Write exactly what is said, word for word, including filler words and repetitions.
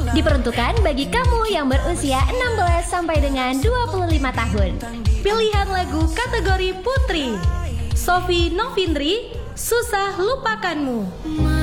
Diperuntukkan bagi kamu yang berusia enam belas sampai dengan dua puluh lima tahun. Pilihan lagu kategori Putri, Sofi Novindri, Susah Lupakanmu.